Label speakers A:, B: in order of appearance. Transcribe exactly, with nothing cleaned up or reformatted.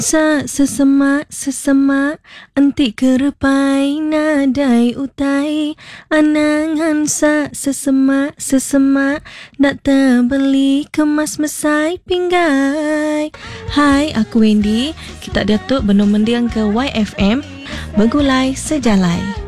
A: Sa sesemak sesemak antik kerepai nadai utai anangan sa sesemak sesemak nak terbeli kemas mesai pinggai. Hai, aku Wendy. Kita Datuk Benung Mendiang ke Y F M Bergulai Sejalai.